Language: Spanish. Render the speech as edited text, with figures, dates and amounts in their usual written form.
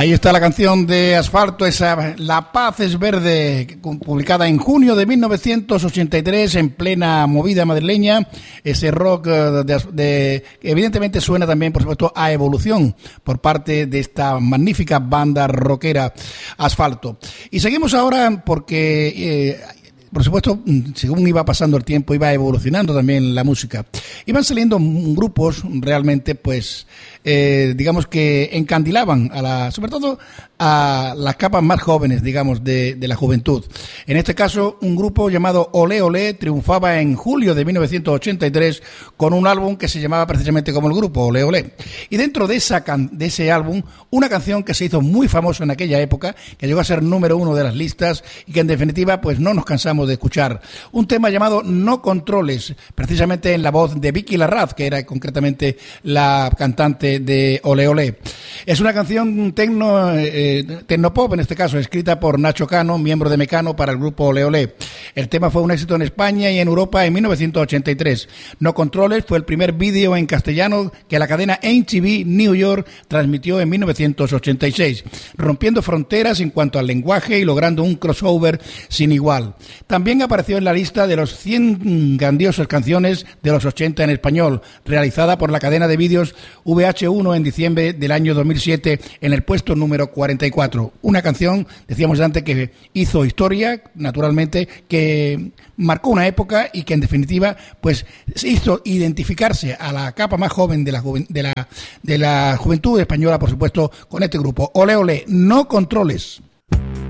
Ahí está la canción de Asfalto, esa La Paz es Verde, publicada en junio de 1983 en plena movida madrileña. Ese rock evidentemente suena también, por supuesto, a evolución por parte de esta magnífica banda rockera Asfalto. Y seguimos ahora porque por supuesto, según iba pasando el tiempo, iba evolucionando también la música. Iban saliendo grupos realmente, pues, digamos que encandilaban sobre todo a las capas más jóvenes, digamos, de la juventud. En este caso, un grupo llamado Olé Olé triunfaba en julio de 1983 con un álbum que se llamaba precisamente como el grupo, Olé Olé. Y dentro de ese álbum, una canción que se hizo muy famosa en aquella época, que llegó a ser número 1 de las listas y que en definitiva, pues no nos cansamos de escuchar. Un tema llamado No Controles, precisamente en la voz de Vicky Larraz, que era concretamente la cantante de Olé Olé. Es una canción tecnopop, en este caso, escrita por Nacho Cano, miembro de Mecano, para el grupo Olé Olé. El tema fue un éxito en España y en Europa en 1983. No Controles fue el primer vídeo en castellano que la cadena MTV New York transmitió en 1986, rompiendo fronteras en cuanto al lenguaje y logrando un crossover sin igual. También apareció en la lista de los 100 grandiosas canciones de los 80 en español, realizada por la cadena de vídeos VH1 en diciembre del año 2007 en el puesto número 44. Una canción, decíamos antes, que hizo historia, naturalmente, que marcó una época y que en definitiva pues hizo identificarse a la capa más joven de la juventud española, por supuesto, con este grupo. Olé Olé, No Controles.